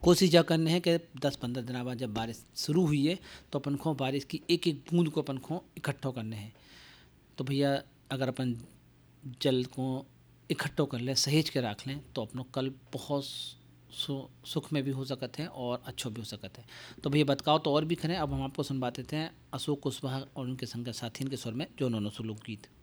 कोशिश यह करनी है कि 10-15 दिन बाद जब बारिश शुरू हुई है तो अपन को बारिश की एक एक बूंद को अपन को इकट्ठा करने हैं। तो भैया अगर अपन जल को इकट्ठो कर लें, सहेज के रख लें, तो अपनों कल बहुत सुख में भी हो सकते हैं और अच्छो भी हो सकते हैं। तो भैया बतकाओ तो और भी करें। अब हम आपको सुनवाते थे अशोक कुशवाहा और उनके संग साथियों के स्वर में जो उन्होंने सुलूक गीत।